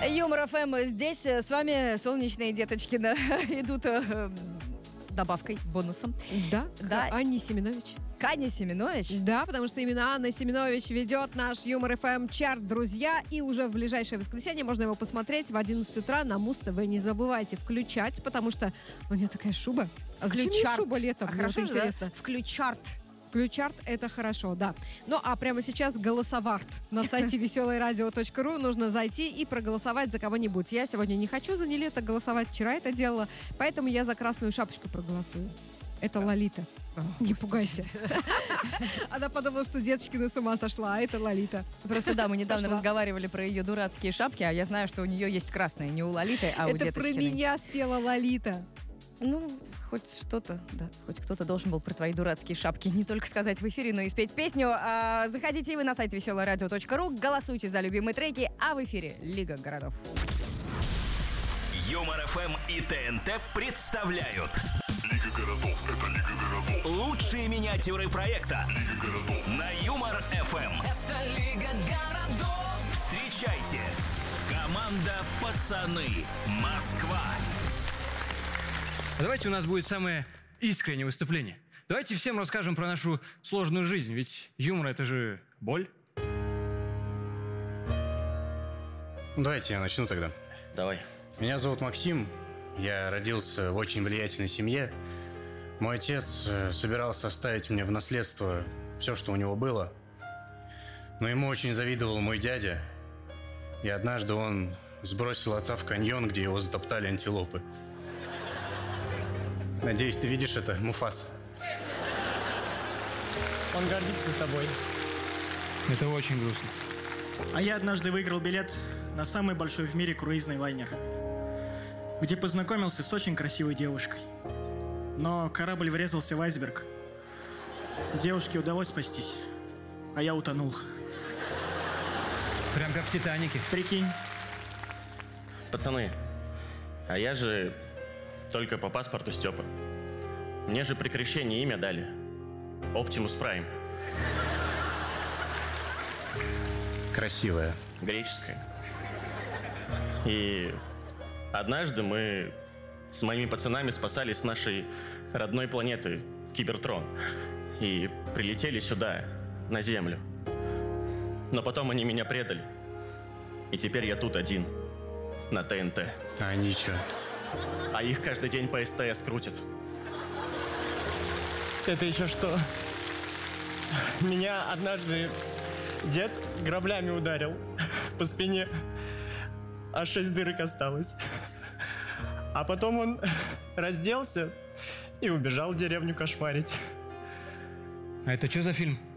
Юмор ФМ здесь. С вами солнечные деточки идут добавкой, бонусом. Да, Анне Семенович. К Анне Семенович? Да, потому что именно Анна Семенович ведет наш Юмор ФМ чарт, друзья. И уже в ближайшее воскресенье можно его посмотреть в 11 утра на Муз-ТВ. Не забывайте включать, потому что у нее такая шуба. А зачем ей шуба летом? Хорошо, вот интересно. Да? Включарт. Включарт — это хорошо, да. Ну, а прямо сейчас голосоварт на сайте веселорадио.ру. Нужно зайти и проголосовать за кого-нибудь. Я сегодня не хочу за Нилетто голосовать, вчера это делала, поэтому я за Красную Шапочку проголосую. Это Лолита. Не пугайся. Она подумала, что Деточкина с ума сошла, а это Лолита. Просто да, мы недавно разговаривали про ее дурацкие шапки, а я знаю, что у нее есть красные, не у Лолиты, а у Деточкиной. Это про меня спела Лолита. Ну, хоть что-то, да. Хоть кто-то должен был про твои дурацкие шапки не только сказать в эфире, но и спеть песню. Заходите вы на сайт веселорадио.ру, голосуйте за любимые треки, а в эфире Лига городов. Юмор ФМ и ТНТ представляют Лига городов, это Лига городов. Лучшие миниатюры проекта Лига городов на Юмор ФМ. Это Лига городов. Встречайте, команда «Пацаны», Москва. Давайте у нас будет самое искреннее выступление. Давайте всем расскажем про нашу сложную жизнь, ведь юмор — это же боль. Давайте я начну тогда. Давай. Меня зовут Максим, я родился в очень влиятельной семье. Мой отец собирался оставить мне в наследство все, что у него было. Но ему очень завидовал мой дядя. И однажды он сбросил отца в каньон, где его затоптали антилопы. Надеюсь, ты видишь это, Муфас. Он гордится тобой. Это очень грустно. А я однажды выиграл билет на самый большой в мире круизный лайнер, где познакомился с очень красивой девушкой. Но корабль врезался в айсберг. Девушке удалось спастись, а я утонул. Прям как в «Титанике». Прикинь. Пацаны, а я же только по паспорту Степа. Мне же при крещении имя дали. Оптимус Прайм. Красивая. Греческое. И однажды мы с моими пацанами спасались с нашей родной планеты Кибертрон. И прилетели сюда, на Землю. Но потом они меня предали. И теперь я тут один, на ТНТ. А ничего. А их каждый день по СТС крутят. Это еще что? Меня однажды дед граблями ударил по спине. Аж 6 дырок осталось. А потом он разделся и убежал в деревню кошмарить. А это что за фильм?